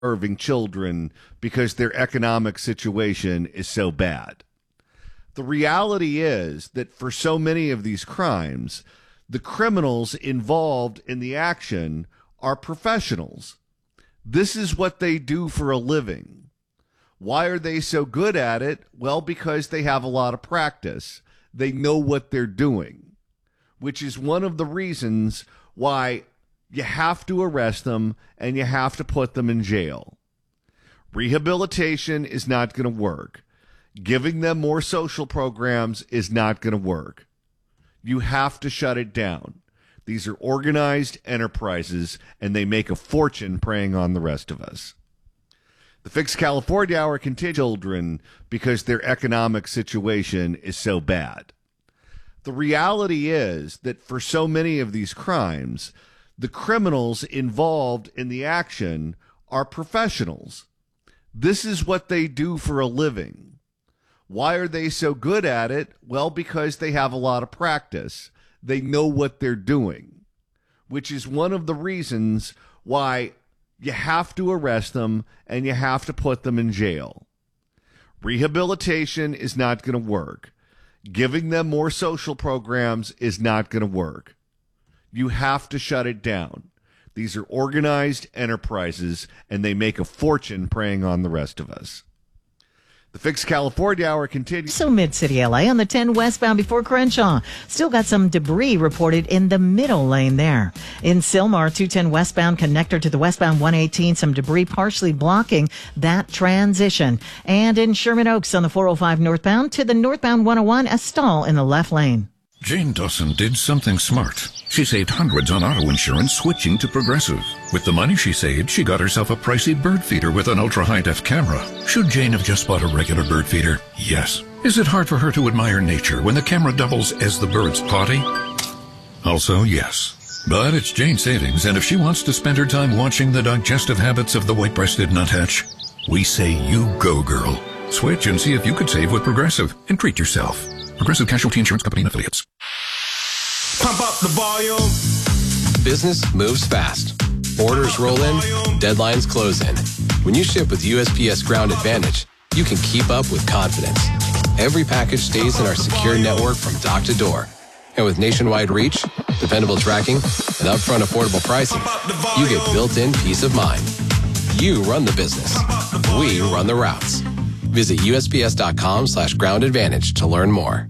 starving children because their economic situation is so bad. The reality is that for so many of these crimes, the criminals involved in the action are professionals. This is what they do for a living. Why are they so good at it? Well, because they have a lot of practice. They know what they're doing, which is one of the reasons why you have to arrest them and you have to put them in jail. Rehabilitation is not going to work. Giving them more social programs is not going to work. You have to shut it down. These are organized enterprises, and they make a fortune preying on the rest of us. The Fix California Hour continues children because their economic situation is so bad. The reality is that for so many of these crimes, the criminals involved in the action are professionals. This is what they do for a living. Why are they so good at it? Well, because they have a lot of practice. They know what they're doing, which is one of the reasons why you have to arrest them and you have to put them in jail. Rehabilitation is not going to work. Giving them more social programs is not going to work. You have to shut it down. These are organized enterprises, and they make a fortune preying on the rest of us. The Fix California Hour continues. So Mid-City LA on the 10 westbound before Crenshaw. Still got some debris reported in the middle lane there. In Sylmar, 210 westbound connector to the westbound 118, some debris partially blocking that transition. And in Sherman Oaks on the 405 northbound to the northbound 101, a stall in the left lane. Jane Dawson did something smart. She saved hundreds on auto insurance switching to Progressive. With the money she saved, she got herself a pricey bird feeder with an ultra-high-def camera. Should Jane have just bought a regular bird feeder? Yes. Is it hard for her to admire nature when the camera doubles as the bird's potty? Also, yes. But it's Jane's savings, and if she wants to spend her time watching the digestive habits of the white-breasted nuthatch, we say you go, girl. Switch and see if you could save with Progressive and treat yourself. Progressive Casualty Insurance Company and Affiliates. Pump up the volume. Business moves fast. Orders roll in, deadlines close in. When you ship with USPS Ground Advantage, you can keep up with confidence. Every package stays in our secure network from dock to door. And with nationwide reach, dependable tracking, and upfront affordable pricing, you get built-in peace of mind. You run the business. We run the routes. Visit USPS.com/Ground Advantage to learn more.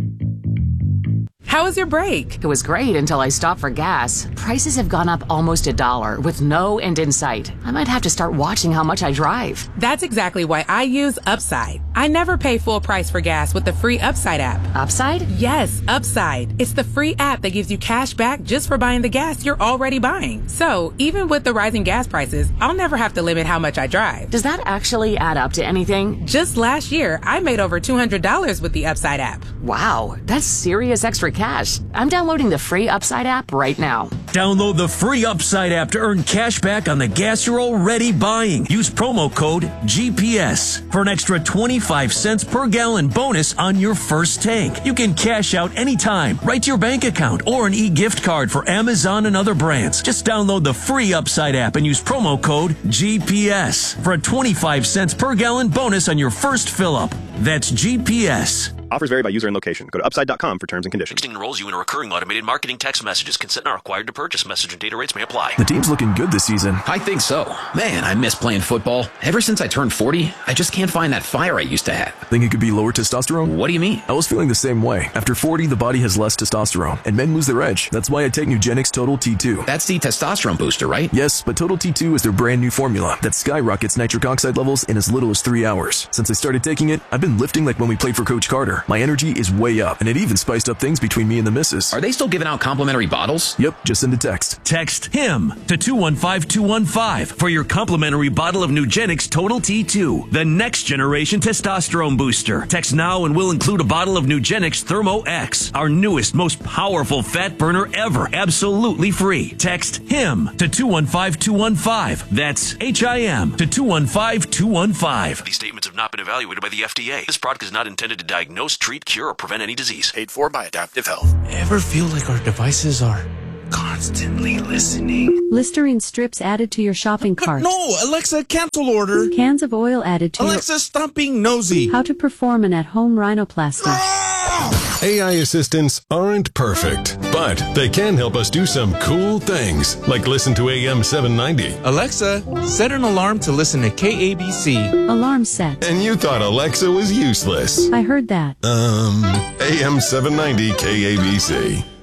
How was your break? It was great until I stopped for gas. Prices have gone up almost $1 with no end in sight. I might have to start watching how much I drive. That's exactly why I use Upside. I never pay full price for gas with the free Upside app. Upside? Yes, Upside. It's the free app that gives you cash back just for buying the gas you're already buying. So even with the rising gas prices, I'll never have to limit how much I drive. Does that actually add up to anything? Just last year, I made over $200 with the Upside app. Wow, that's serious extra cash. I'm downloading the free Upside app right now. Download the free Upside app to earn cash back on the gas you're already buying. Use promo code GPS for an extra 25 cents per gallon bonus on your first tank. You can cash out anytime, right to your bank account, or an e-gift card for Amazon and other brands. Just download the free Upside app and use promo code GPS for a 25 cents per gallon bonus on your first fill-up. That's GPS. Offers vary by user and location. Go to upside.com for terms and conditions. Texting enrolls you in a recurring automated marketing text messages. Consent not required to purchase. Message and data rates may apply. The team's looking good this season. I think so. Man, I miss playing football. Ever since I turned 40, I just can't find that fire I used to have. Think it could be lower testosterone? What do you mean? I was feeling the same way. After 40, the body has less testosterone, and men lose their edge. That's why I take Nugenix Total T2. That's the testosterone booster, right? Yes, but Total T2 is their brand new formula that skyrockets nitric oxide levels in as little as 3 hours. Since I started taking it, I've been lifting like when we played for Coach Carter. My energy is way up, and it even spiced up things between me and the missus. Are they still giving out complimentary bottles? Yep, just send a text. Text HIM to 215-215 for your complimentary bottle of Nugenix Total T2, the next generation testosterone booster. Text now and we'll include a bottle of Nugenix Thermo X, our newest, most powerful fat burner ever, absolutely free. Text HIM to 215-215. That's HIM to 215-215. These statements have not been evaluated by the FDA. This product is not intended to diagnose, treat, cure, or prevent any disease. Paid for by Adaptive Health. Ever feel like our devices are constantly listening. Listerine strips added to your shopping cart. No, Alexa, cancel order. Cans of oil added to Alexa, stop being nosy. How to perform an at-home rhinoplasty. AI assistants aren't perfect, but they can help us do some cool things, like listen to AM 790. Alexa, set an alarm to listen to KABC. Alarm set. And you thought Alexa was useless. I heard that. AM 790 KABC.